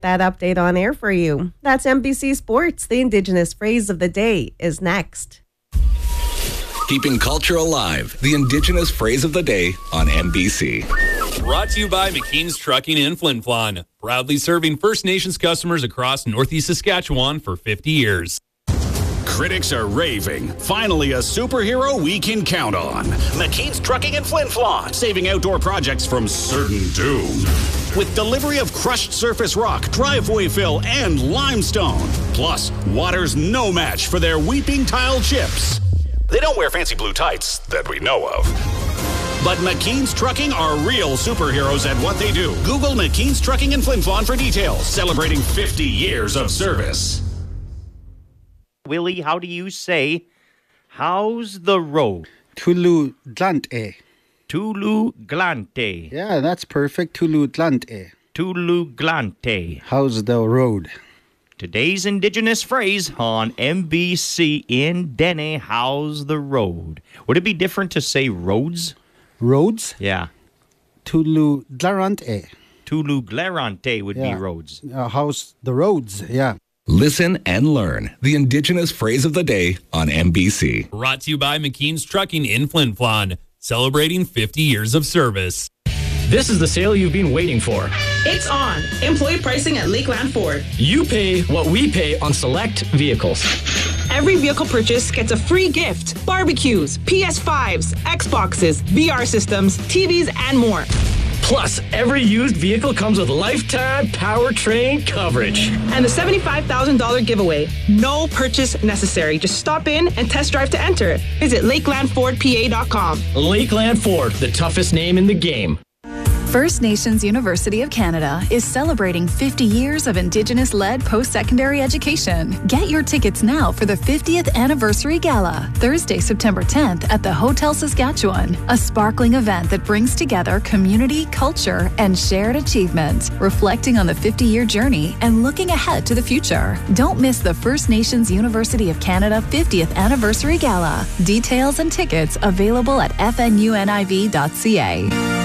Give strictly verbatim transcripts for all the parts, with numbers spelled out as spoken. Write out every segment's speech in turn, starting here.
That update on air for you. That's N B C Sports. The Indigenous phrase of the day is next. Keeping culture alive. The Indigenous phrase of the day on N B C. Brought to you by McKean's Trucking in Flin Flon. Proudly serving First Nations customers across Northeast Saskatchewan for fifty years. Critics are raving. Finally, a superhero we can count on. McKean's Trucking in Flin Flon, saving outdoor projects from certain doom. With delivery of crushed surface rock, driveway fill, and limestone. Plus, water's no match for their weeping tile chips. They don't wear fancy blue tights that we know of. But McKean's Trucking are real superheroes at what they do. Google McKean's Trucking in Flin Flon for details. Celebrating fifty years of service. Willie, how do you say, how's the road? Tulu Dlante. Tulu Glante. Yeah, that's perfect. Tulu Dlante. Tulu Glante. How's the road? Today's Indigenous phrase on N B C in Dene, how's the road? Would it be different to say roads? Roads? Yeah. Tulu Dlarante. Tulu Glarante would Yeah. be roads. Uh, how's the roads? Yeah. Listen and learn the Indigenous phrase of the day on N B C. Brought to you by McKean's Trucking in Flin Flon. Celebrating fifty years of service. This is the sale you've been waiting for. It's on. Employee pricing at Lakeland Ford. You pay what we pay on select vehicles. Every vehicle purchase gets a free gift. Barbecues, P S fives, Xboxes, V R systems, T Vs, and more. Plus, every used vehicle comes with lifetime powertrain coverage. And the seventy-five thousand dollars giveaway. No purchase necessary. Just stop in and test drive to enter. Visit lakeland ford p a dot com. Lakeland Ford, the toughest name in the game. First Nations University of Canada is celebrating fifty years of Indigenous-led post-secondary education. Get your tickets now for the fiftieth Anniversary Gala, Thursday, September tenth at the Hotel Saskatchewan, a sparkling event that brings together community, culture, and shared achievement, reflecting on the fifty-year journey and looking ahead to the future. Don't miss the First Nations University of Canada fiftieth Anniversary Gala. Details and tickets available at f n u n i v dot c a.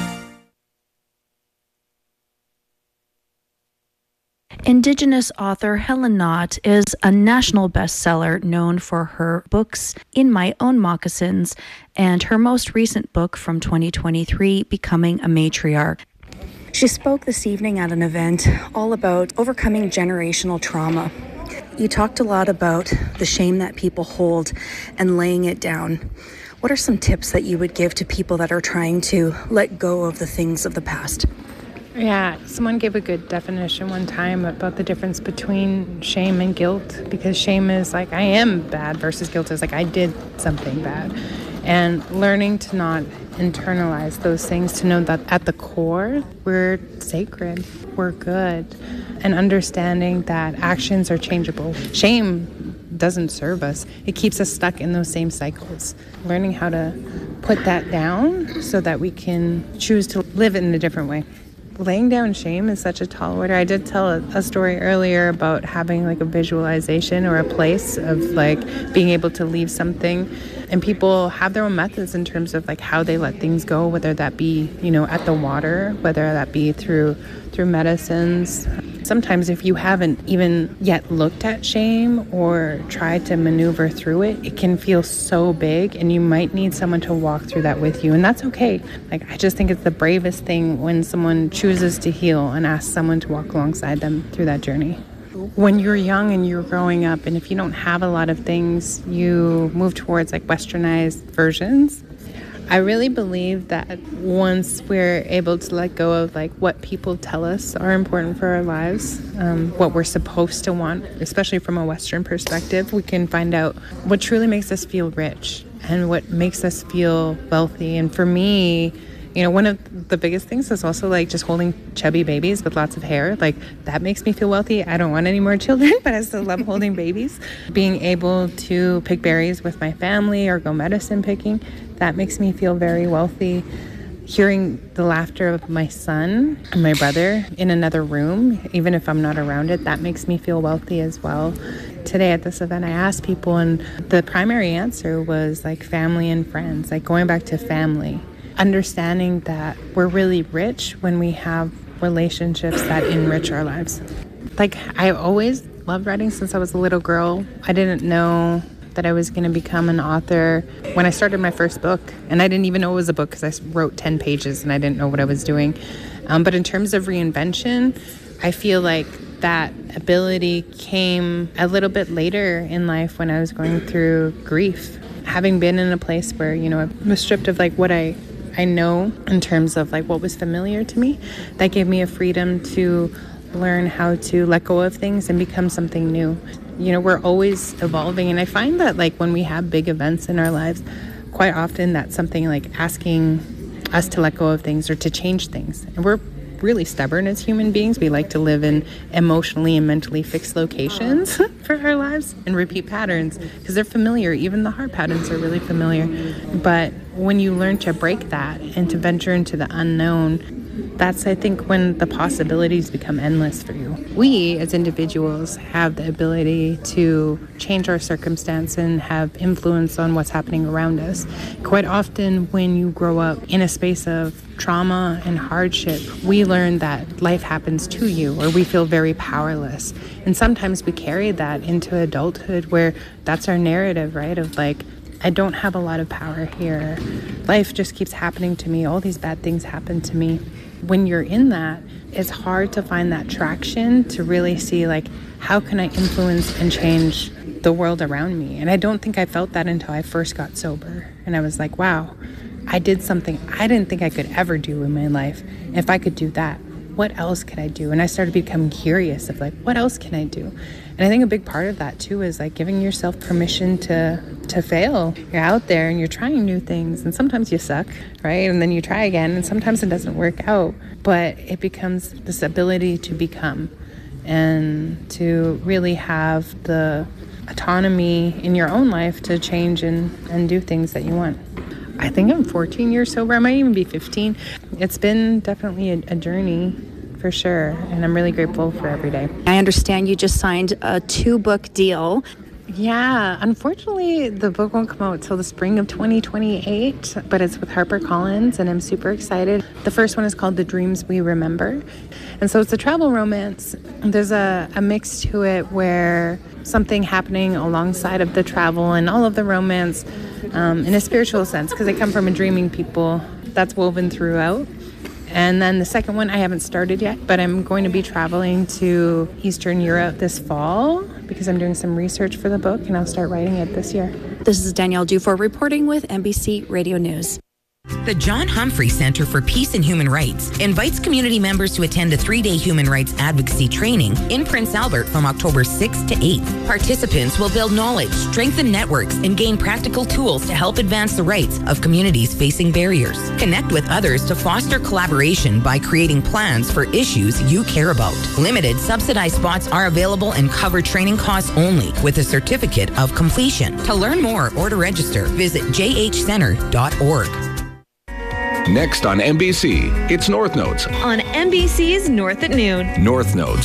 Indigenous author Helen Knott is a national bestseller known for her books In My Own Moccasins and her most recent book from twenty twenty-three, Becoming a Matriarch. She spoke this evening at an event all about overcoming generational trauma. You talked a lot about the shame that people hold and laying it down. What are some tips that you would give to people that are trying to let go of the things of the past? Yeah, someone gave a good definition one time about the difference between shame and guilt, because shame is like, I am bad, versus guilt is like, I did something bad. And learning to not internalize those things, to know that at the core, we're sacred, we're good, and understanding that actions are changeable. Shame doesn't serve us. It keeps us stuck in those same cycles. Learning how to put that down so that we can choose to live in a different way. Laying down shame is such a tall order. I did tell a, a story earlier about having like a visualization or a place of like being able to leave something, and people have their own methods in terms of like how they let things go, whether that be, you know, at the water, whether that be through through medicines. Sometimes if you haven't even yet looked at shame or tried to maneuver through it, it can feel so big, and you might need someone to walk through that with you, and that's okay. Like, I just think it's the bravest thing when someone chooses to heal and asks someone to walk alongside them through that journey. When you're young and you're growing up, and if you don't have a lot of things, you move towards like westernized versions. I really believe that once we're able to let go of like what people tell us are important for our lives, um, what we're supposed to want, especially from a Western perspective, we can find out what truly makes us feel rich and what makes us feel wealthy. And for me, you know, one of the biggest things is also like just holding chubby babies with lots of hair. Like, that makes me feel wealthy. I don't want any more children, but I still love holding babies. Being able to pick berries with my family or go medicine picking, that makes me feel very wealthy. Hearing the laughter of my son and my brother in another room, even if I'm not around it, that makes me feel wealthy as well. Today at this event, I asked people, and the primary answer was like family and friends, like going back to family. Understanding that we're really rich when we have relationships that enrich our lives. like, I always loved writing since I was a little girl. I didn't know that I was going to become an author when I started my first book. And I didn't even know it was a book because I wrote ten pages and I didn't know what I was doing. Um, but in terms of reinvention, I feel like that ability came a little bit later in life when I was going through grief. Having been in a place where, you know, I was stripped of like what I, I know in terms of like what was familiar to me, that gave me a freedom to learn how to let go of things and become something new. You know, we're always evolving. And I find that like when we have big events in our lives, quite often that's something like asking us to let go of things or to change things. And we're really stubborn as human beings. We like to live in emotionally and mentally fixed locations for our lives and repeat patterns because they're familiar. Even the heart patterns are really familiar. But when you learn to break that and to venture into the unknown, that's, I think, when the possibilities become endless for you. We, as individuals, have the ability to change our circumstance and have influence on what's happening around us. Quite often, when you grow up in a space of trauma and hardship, we learn that life happens to you, or we feel very powerless. And sometimes we carry that into adulthood where that's our narrative, right? Of like, I don't have a lot of power here. Life just keeps happening to me. All these bad things happen to me. When you're in that, it's hard to find that traction to really see like, how can I influence and change the world around me? And I don't think I felt that until I first got sober. And I was like, wow, I did something I didn't think I could ever do in my life. And if I could do that, what else could I do? And I started becoming curious of like, what else can I do? And I think a big part of that too is like giving yourself permission to to fail. You're out there and you're trying new things, and sometimes you suck, right? And then you try again, and sometimes it doesn't work out. But it becomes this ability to become and to really have the autonomy in your own life to change and, and do things that you want. I think I'm fourteen years sober. I might even be fifteen. It's been definitely a, a journey for sure, and I'm really grateful for every day. I understand you just signed a two-book deal. Yeah, unfortunately, the book won't come out till the spring of twenty twenty-eight, but it's with HarperCollins, and I'm super excited. The first one is called The Dreams We Remember, and so it's a travel romance. There's a, a mix to it where something happening alongside of the travel and all of the romance um, in a spiritual sense, because I come from a dreaming people. That's woven throughout. And then the second one I haven't started yet, but I'm going to be traveling to Eastern Europe this fall because I'm doing some research for the book, and I'll start writing it this year. This is Danielle Dufour reporting with N B C Radio News. The John Humphrey Center for Peace and Human Rights invites community members to attend a three-day human rights advocacy training in Prince Albert from October sixth to eighth. Participants will build knowledge, strengthen networks, and gain practical tools to help advance the rights of communities facing barriers. Connect with others to foster collaboration by creating plans for issues you care about. Limited subsidized spots are available and cover training costs only with a certificate of completion. To learn more or to register, visit j h center dot org. Next on N B C, it's North Notes. On N B C's North at Noon. North Notes.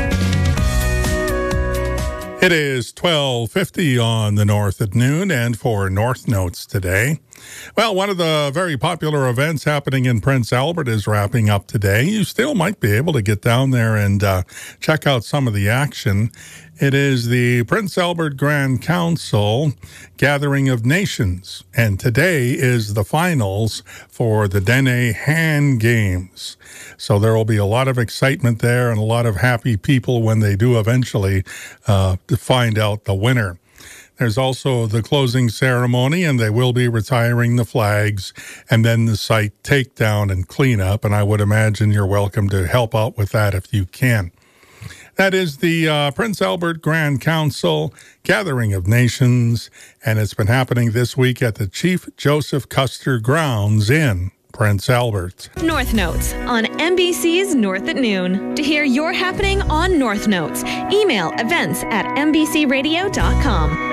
It is twelve fifty on the North at Noon, and for North Notes today. Well, one of the very popular events happening in Prince Albert is wrapping up today. You still might be able to get down there and uh, check out some of the action. It is the Prince Albert Grand Council Gathering of Nations, and today is the finals for the Dene Hand Games. So there will be a lot of excitement there and a lot of happy people when they do eventually uh, to find out the winner. There's also the closing ceremony, and they will be retiring the flags, and then the site takedown and cleanup, and I would imagine you're welcome to help out with that if you can. That is the uh, Prince Albert Grand Council Gathering of Nations, and it's been happening this week at the Chief Joseph Custer Grounds in Prince Albert. North Notes on N B C's North at Noon. To hear your happening on North Notes, email events at n b c radio dot com.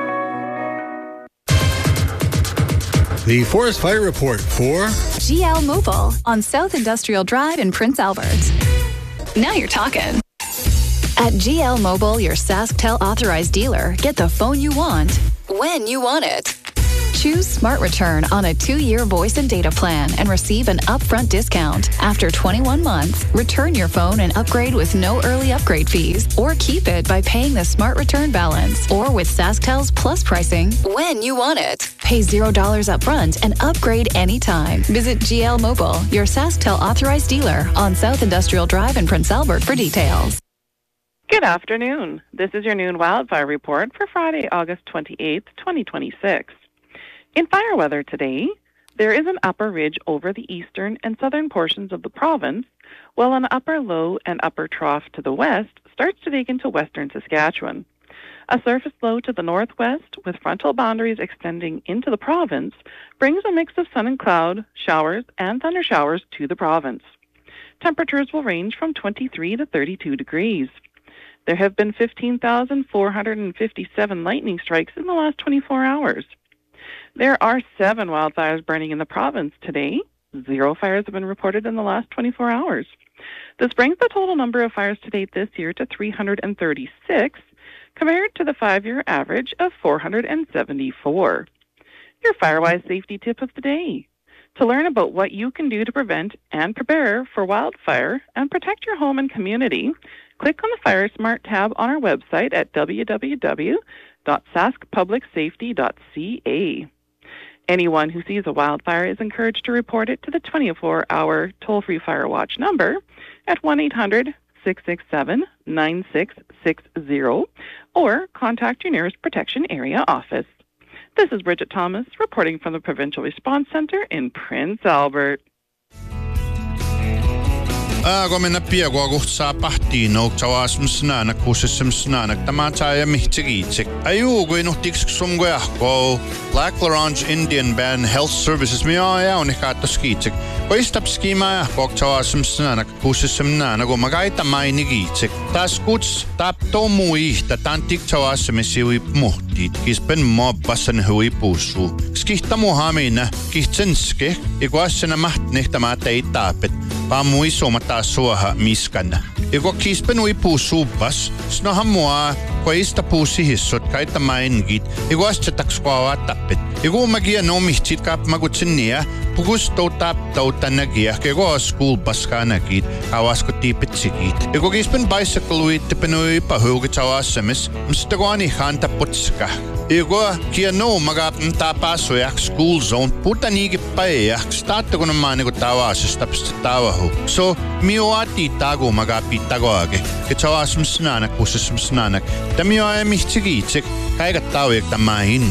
The Forest Fire Report for G L Mobile on South Industrial Drive in Prince Albert. Now you're talking. At G L Mobile, your SaskTel authorized dealer, get the phone you want when you want it. Choose Smart Return on a two-year voice and data plan and receive an upfront discount. After twenty-one months, return your phone and upgrade with no early upgrade fees, or keep it by paying the Smart Return balance, or with SaskTel's Plus pricing when you want it. Pay zero dollars upfront and upgrade anytime. Visit G L Mobile, your SaskTel authorized dealer, on South Industrial Drive in Prince Albert for details. Good afternoon. This is your noon wildfire report for Friday, August twenty-eighth, twenty twenty-six. In fire weather today, there is an upper ridge over the eastern and southern portions of the province, while an upper low and upper trough to the west starts to dig into western Saskatchewan. A surface low to the northwest with frontal boundaries extending into the province brings a mix of sun and cloud, showers, and thunder showers to the province. Temperatures will range from twenty-three to thirty-two degrees. There have been fifteen thousand four hundred fifty-seven lightning strikes in the last twenty-four hours. There are seven wildfires burning in the province today. Zero fires have been reported in the last twenty-four hours. This brings the total number of fires to date this year to three hundred thirty-six, compared to the five-year average of four hundred seventy-four. Your FireWise safety tip of the day. To learn about what you can do to prevent and prepare for wildfire and protect your home and community, click on the FireSmart tab on our website at w w w dot sask public safety dot c a. Anyone who sees a wildfire is encouraged to report it to the twenty-four hour toll-free Fire Watch number at one eight hundred six six seven nine six six zero or contact your nearest protection area office. This is Bridget Thomas reporting from the Provincial Response Centre in Prince Albert. Aago mennä piakua kuhtsaa pahtiin nouktsavaasm snaanak kuusessam snaanak tamataa ja mihtigiitsik. Ajuu kuin nuhtiks sumgoyahko Black Larange Indian Band Health Services miaa jaunikaattos kiitsik. Koistap skimaa jahkoktavaasm snaanak kuusessam naana kun magaita maini giitsik. Taas kuts tap tomu ihta tantiktavaasmisi ui muhtiit. Kispen mobbasan hui puusu. Skihtamu hamina kihtsenske ikuassena mahtnehtamaa teit taapet. Paamui somataa suoha miskana. Iko kispen ui puusu bas. Snoha mua koista puusi hissot kaita maingit. Iko astsetaks kuavaa tappet. Iko magia no mihtsit kaap magutsennia. Pukus toutap toutannagia. Iko school baskaa nagit. Kawasko tiipet sigit. Iko kispen bicycle ui tipenui pahuugitsavaasemis. Msta koani hanta putska. Iko kia no magapn tapasujak school zone. Putaniigi paejak. Staatte kun maani kun tavaasesta pistä tavahu. So mioati tagu magapi tagoage. Kitsavaasem snaanak pussesem snaanak. Tamio ei mihtsigiitsik. Kaikat tauiek tamahin.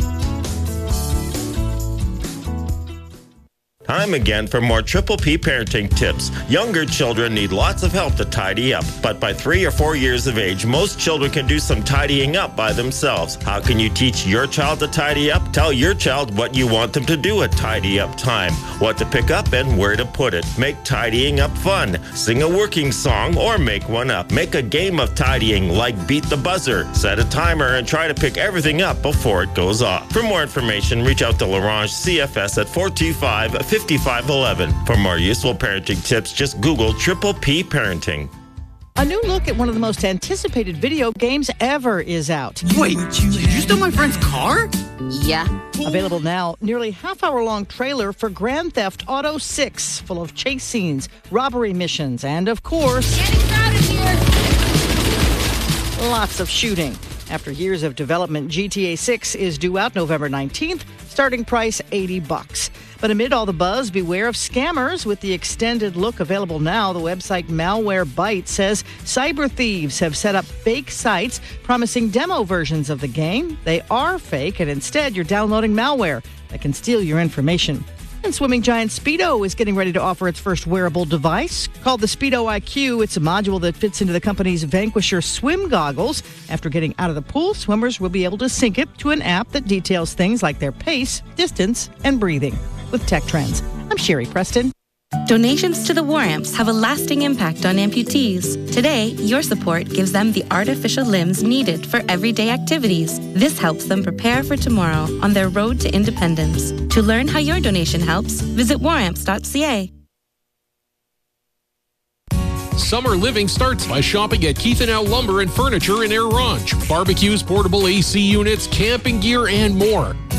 Time again for more Triple P parenting tips. Younger children need lots of help to tidy up, but by three or four years of age, most children can do some tidying up by themselves. How can you teach your child to tidy up? Tell your child what you want them to do at tidy up time, what to pick up and where to put it. Make tidying up fun. Sing a working song or make one up. Make a game of tidying like Beat the Buzzer. Set a timer and try to pick everything up before it goes off. For more information, reach out to Larange C F S at four two five, five one one. For more useful parenting tips, just Google Triple P Parenting. A new look at one of the most anticipated video games ever is out. Wait, you, you stole my friend's car? Yeah. Available now, nearly half-hour-long trailer for Grand Theft Auto six, full of chase scenes, robbery missions, and, of course, getting crowded here. Lots of shooting. After years of development, G T A six is due out November nineteenth, starting price eighty bucks. But amid all the buzz, beware of scammers. With the extended look available now, the website Malwarebytes says cyber thieves have set up fake sites promising demo versions of the game. They are fake, and instead you're downloading malware that can steal your information. And swimming giant Speedo is getting ready to offer its first wearable device. Called the Speedo I Q, it's a module that fits into the company's Vanquisher swim goggles. After getting out of the pool, swimmers will be able to sync it to an app that details things like their pace, distance, and breathing. With Tech Trends, I'm Sherry Preston. Donations to the War Amps have a lasting impact on amputees. Today, your support gives them the artificial limbs needed for everyday activities. This helps them prepare for tomorrow on their road to independence. To learn how your donation helps, visit war amps dot c a. Summer living starts by shopping at Keith and Al Lumber and Furniture in Air Ranch. Barbecues, portable A C units, camping gear, and more.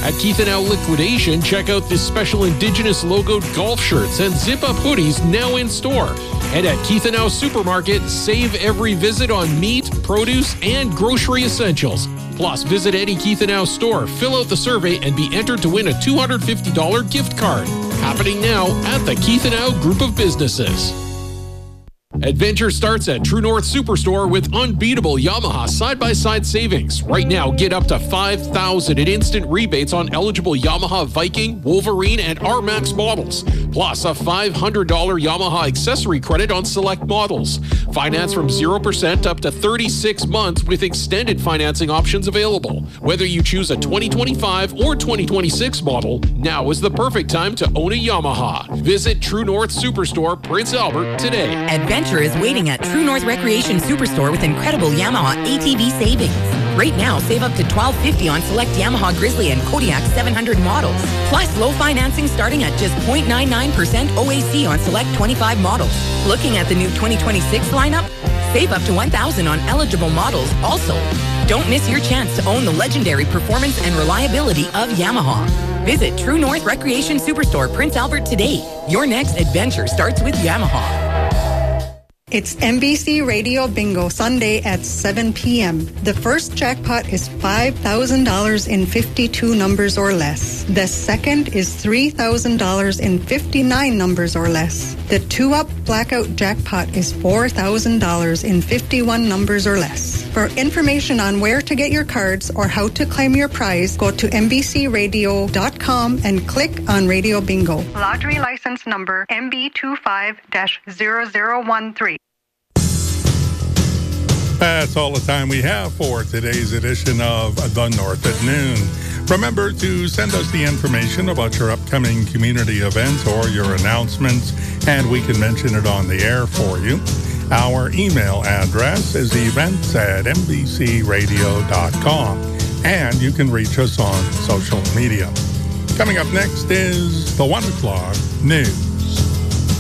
At Keith and Al Liquidation, check out the special Indigenous logoed golf shirts and zip-up hoodies now in store. And at Keith and Al Supermarket, save every visit on meat, produce, and grocery essentials. Plus, visit any Keith and Al store, fill out the survey, and be entered to win a two hundred fifty dollars gift card. Happening now at the Keith and Al Group of Businesses. Adventure starts at True North Superstore with unbeatable Yamaha side-by-side savings. Right now, get up to five thousand dollars in instant rebates on eligible Yamaha Viking, Wolverine, and R MAX models. Plus, a five hundred dollars Yamaha accessory credit on select models. Finance from zero percent up to thirty-six months with extended financing options available. Whether you choose a twenty twenty-five or twenty twenty-six model, now is the perfect time to own a Yamaha. Visit True North Superstore, Prince Albert, today. Adventure is waiting at True North Recreation Superstore with incredible Yamaha A T V savings. Right now, save up to twelve fifty on select Yamaha Grizzly and Kodiak seven hundred models. Plus, low financing starting at just zero point nine nine percent O A C on select twenty-five models. Looking at the new twenty twenty-six lineup? Save up to one thousand dollars on eligible models also. Don't miss your chance to own the legendary performance and reliability of Yamaha. Visit True North Recreation Superstore, Prince Albert today. Your next adventure starts with Yamaha. It's N B C Radio Bingo Sunday at seven p.m. The first jackpot is five thousand dollars in fifty-two numbers or less. The second is three thousand dollars in fifty-nine numbers or less. The two-up blackout jackpot is four thousand dollars in fifty-one numbers or less. For information on where to get your cards or how to claim your prize, go to N B C radio dot com and click on Radio Bingo. Lottery license number M B two five dash zero zero one three. That's all the time we have for today's edition of The North at Noon. Remember to send us the information about your upcoming community events or your announcements, and we can mention it on the air for you. Our email address is events at N B C radio dot com, and you can reach us on social media. Coming up next is the one o'clock news.